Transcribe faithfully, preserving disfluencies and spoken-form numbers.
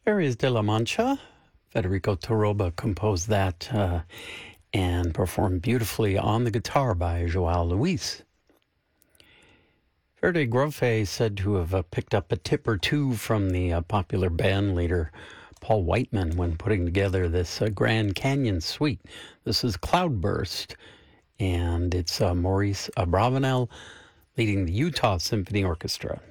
Aries de la Mancha. Federico Toroba composed that uh, and performed beautifully on the guitar by Joao Luis. Verde Grofe said to have uh, picked up a tip or two from the uh, popular band leader Paul Whiteman when putting together this uh, Grand Canyon suite. This is Cloudburst, and it's uh, Maurice Abravanel leading the Utah Symphony Orchestra.